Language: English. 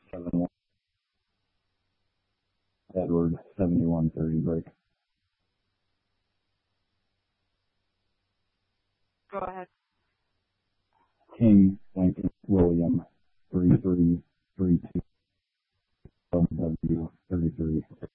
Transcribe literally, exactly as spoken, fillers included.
seven one. Edward seventy-one thirty break. Go ahead. King Lincoln William three three three two W thirty-three.